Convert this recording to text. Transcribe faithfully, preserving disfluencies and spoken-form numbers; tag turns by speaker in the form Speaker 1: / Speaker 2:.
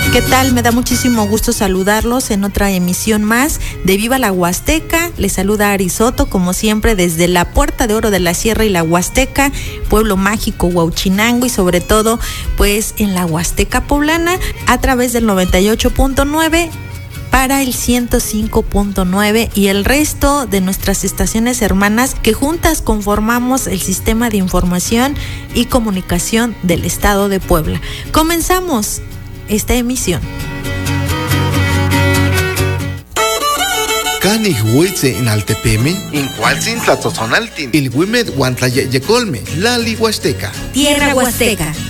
Speaker 1: ¿Qué tal? Me da muchísimo gusto saludarlos en otra emisión más de Viva la Huasteca. Les saluda Ari Soto, como siempre, desde la Puerta de Oro de la Sierra y la Huasteca, pueblo mágico Huauchinango, y sobre todo, pues en la Huasteca poblana, a través del noventa y ocho punto nueve para el ciento cinco punto nueve y el resto de nuestras estaciones hermanas que juntas conformamos el sistema de información y comunicación del estado de Puebla. Comenzamos esta emisión.
Speaker 2: Canig huitze en Altepeme,
Speaker 3: in cualzin tlatzozonaltin,
Speaker 2: il huimet huantlayeyecolme, Lali Huasteca.
Speaker 1: Tierra Huasteca.